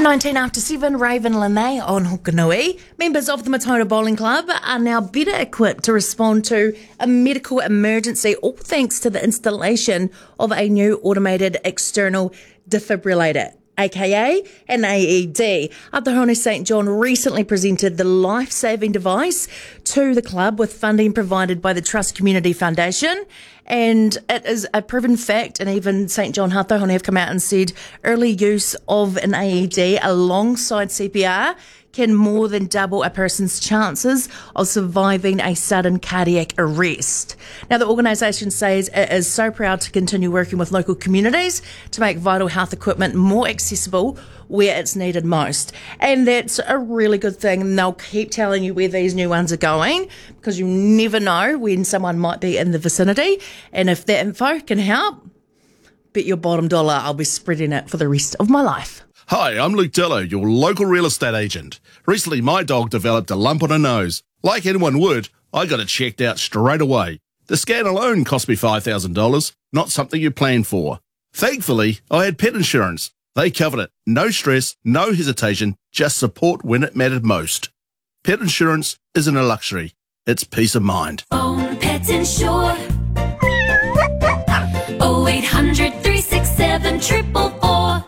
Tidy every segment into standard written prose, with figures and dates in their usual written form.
19 after 7, Raven Lene on Hokanui. Members of the Matona Bowling Club are now better equipped to respond to a medical emergency, all thanks to the installation of a new automated external defibrillator, aka an AED. Aotearoa St John recently presented the life-saving device to the club with funding provided by the Trust Community Foundation. And it is a proven fact, and even St John Aotearoa have come out and said early use of an AED alongside CPR can more than double a person's chances of surviving a sudden cardiac arrest. Now, the organisation says it is so proud to continue working with local communities to make vital health equipment more accessible where it's needed most. And that's a really good thing. And they'll keep telling you where these new ones are going, because you never know when someone might be in the vicinity. And if that info can help, bet your bottom dollar I'll be spreading it for the rest of my life. Hi, I'm Luke Dillo, your local real estate agent. Recently, my dog developed a lump on her nose. Like anyone would, I got it checked out straight away. The scan alone cost me $5,000, not something you plan for. Thankfully, I had pet insurance. They covered it. No stress, no hesitation, just support when it mattered most. Pet insurance isn't a luxury, it's peace of mind. Own Pet Insure. 0800 367 444.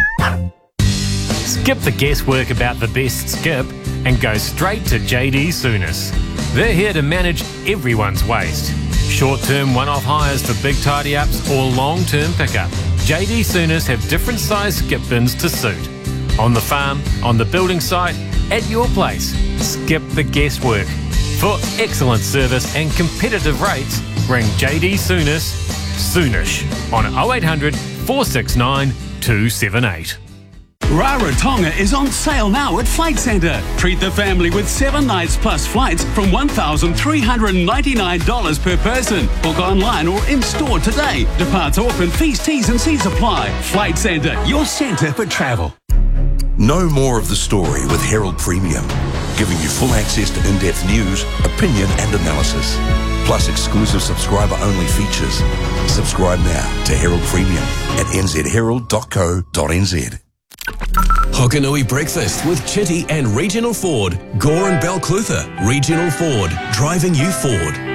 Skip the guesswork about the best skip and go straight to JD Souness. They're here to manage everyone's waste. Short-term one-off hires for big tidy-ups or long-term pickup. JD Souness have different size skip bins to suit. On the farm, on the building site, at your place. Skip the guesswork. For excellent service and competitive rates, ring JD Souness soonish on 0800 469 278. Rarotonga is on sale now at Flight Centre. Treat the family with 7 nights plus flights from $1,399 per person. Book online or in-store today. Departs open, fees, T's and C's apply. Flight Centre, your centre for travel. Know more of the story with Herald Premium, giving you full access to in-depth news, opinion and analysis, plus exclusive subscriber-only features. Subscribe now to Herald Premium at nzherald.co.nz. Hokanui Breakfast with Chitty and Regional Ford. Gore and Balclutha, Regional Ford, driving you forward.